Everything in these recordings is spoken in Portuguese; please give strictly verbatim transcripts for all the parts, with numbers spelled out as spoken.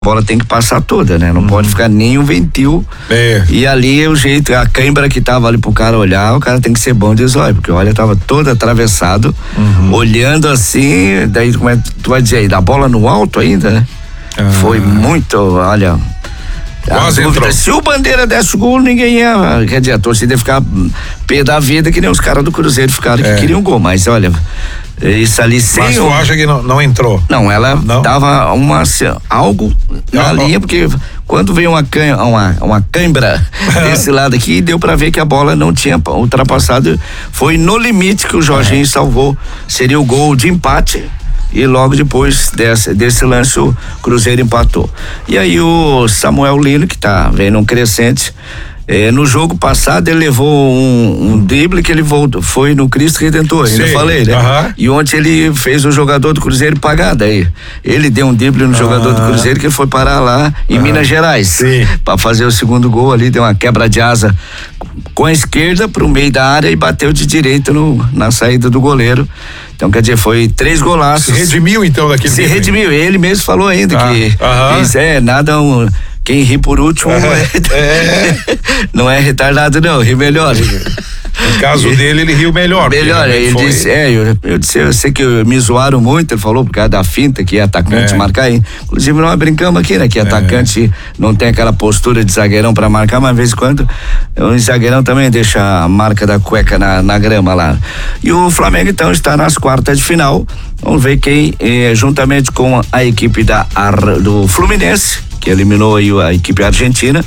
A bola tem que passar toda, né? Não uhum. pode ficar nem um ventil. É. E ali o jeito, a câimbra que tava ali pro cara olhar, o cara tem que ser bom de zóio, porque olha, tava todo atravessado, uhum. olhando assim, daí como é, tu vai dizer aí, da bola no alto ainda, né? Ah. Foi muito, olha. Quase entrou. Se o Bandeira desse o gol, ninguém ia, quer dizer, a torcida ia ficar pé da vida, que nem os caras do Cruzeiro ficaram, é. que queriam gol, mas olha, isso ali sem. Mas tu um... acha que não, não entrou? Não, ela não? dava uma, algo na não, linha, não. porque quando veio uma, can, uma, uma cãibra desse lado aqui, deu pra ver que a bola não tinha ultrapassado, foi no limite que o Jorginho é. salvou, seria o gol de empate. E logo depois desse, desse lance o Cruzeiro empatou. E aí o Samuel Lino, que tá vendo um crescente, eh, no jogo passado ele levou um, um drible que ele voltou, foi no Cristo Redentor, ainda falei, né? Uh-huh. E ontem ele fez o jogador do Cruzeiro pagar, daí ele deu um drible no uh-huh. jogador do Cruzeiro que ele foi parar lá em uh-huh. Minas Gerais, para fazer o segundo gol ali, deu uma quebra de asa com a esquerda pro meio da área e bateu de direita no, na saída do goleiro. Então, quer dizer, foi três golaços. Se redimiu, então, daquele Se redimiu. Aí. Ele mesmo falou ainda ah, que uh-huh. isso é nada, um, quem ri por último uh-huh. é, não é retardado, não, ri melhor. No caso e, dele, ele riu melhor. Melhor, ele foi. disse, é, eu, eu disse, eu sei que me zoaram muito, ele falou por causa da finta, que é atacante é. marcar aí. Inclusive, nós brincamos aqui, né, que é. atacante não tem aquela postura de zagueirão pra marcar, mas de vez em quando, o zagueirão também deixa a marca da cueca na, na grama lá. E o Flamengo, então, está nas quartas de final. Vamos ver quem, eh, juntamente com a equipe da, do Fluminense, que eliminou aí a equipe argentina,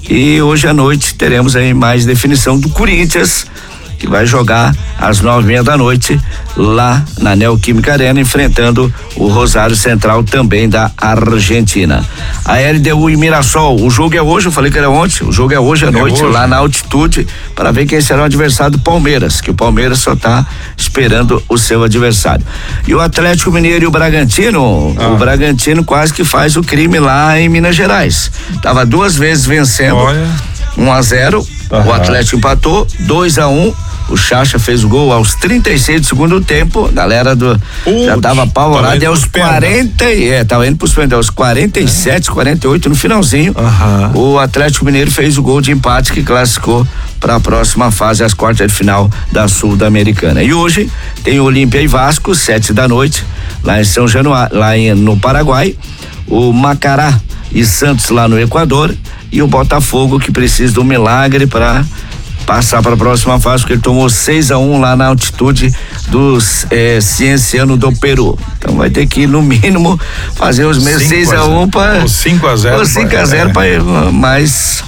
e hoje à noite teremos aí mais definição do Corinthians, que vai jogar às nove e meia da noite lá na Neoquímica Arena, enfrentando o Rosário Central, também da Argentina. A L D U e Mirassol, o jogo é hoje, eu falei que era ontem, o jogo é hoje à é noite, hoje. lá na altitude, para ver quem será o adversário do Palmeiras, que o Palmeiras só está esperando o seu adversário. E o Atlético Mineiro e o Bragantino, ah. o Bragantino quase que faz o crime lá em Minas Gerais. Tava duas vezes vencendo, um a zero, o Atlético empatou, dois a um. O Chacha fez o gol aos trinta e seis do segundo tempo, galera do Putz, já tava apavorada, e aos quarenta, é, tava indo pros pênaltis, aos quarenta e sete, quarenta e oito no finalzinho, uhum. o Atlético Mineiro fez o gol de empate que classificou para a próxima fase, as quartas de final da Sul-Americana. E hoje tem Olímpia e Vasco, sete da noite, lá em São Januário, lá em, no Paraguai, o Macará e Santos lá no Equador, e o Botafogo, que precisa do milagre para passar para a próxima fase, porque ele tomou seis a um lá na altitude dos eh, Cienciano do Peru. Então vai ter que, no mínimo, fazer os meses seis a um para. Ou cinco a zero. Ou cinco a zero para. Mas.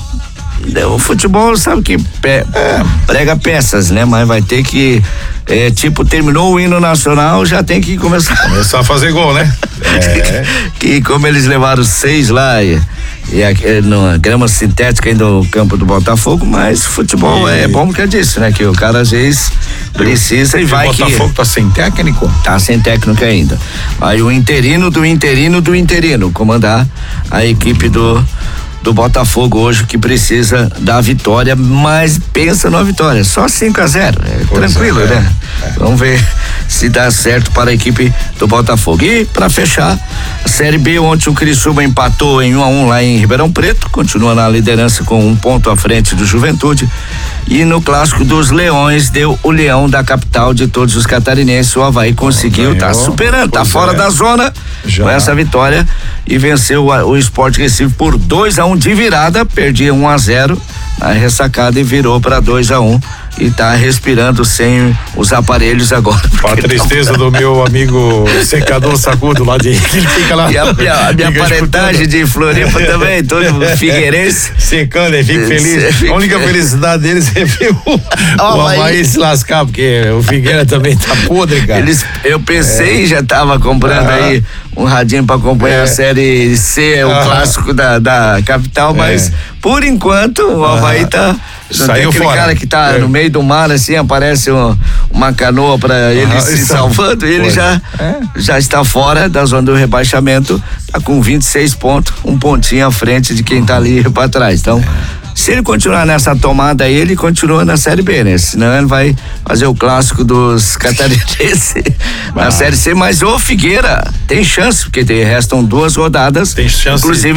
O futebol sabe que pe, é, prega peças, né? Mas vai ter que. É, tipo, terminou o hino nacional, já tem que começar. Começar a fazer gol, né? É. que como eles levaram seis lá. E, E a, na grama sintética ainda no campo do Botafogo, mas futebol e... é bom porque eu disse, né? Que o cara às vezes precisa e, e vai que... O Botafogo tá sem técnico? Tá sem técnico ainda. Aí o interino do interino do interino comandar a equipe do do Botafogo hoje, que precisa da vitória, mas pensa numa vitória, só cinco a zero, é pois tranquilo, é, né? É. Vamos ver se dá certo para a equipe do Botafogo. E para fechar, a Série B, ontem o Criciúma empatou em um a um lá em Ribeirão Preto, continua na liderança com um ponto à frente do Juventude, e no clássico dos Leões deu o Leão da capital de todos os catarinenses, o Avaí conseguiu, tá superando, tá fora é. da zona Já. com essa vitória e venceu o, o Sport Recife por dois a um de virada, perdia um a zero na ressacada e virou para dois a um e tá respirando sem os aparelhos agora. A tristeza não... do meu amigo secador sacudo lá de que ele fica lá. E a, a, a minha parentagem de Floripa também, todo figueirense. Secando, ele fica feliz. Fica... A única felicidade deles é ver o, oh, o Avaí se lascar, porque o Figueira também tá podre, cara. Eles, eu pensei, é. já tava comprando ah. aí um radinho pra acompanhar é. a Série C, o ah. clássico da, da capital, mas é. por enquanto o Avaí ah. tá. Saiu aquele fora. cara que tá é. no meio do mar, assim, aparece um, uma canoa pra ele ah, se salvando, ele foi. já é. já está fora da zona do rebaixamento, tá com vinte e seis pontos, um pontinho à frente de quem tá ali pra trás. Então, é. Se ele continuar nessa tomada aí, ele continua na Série B, né? Senão ele vai fazer o clássico dos catarinenses na Série C, mas o Figueira tem chance, porque tem, restam duas rodadas. Tem chance. Inclusive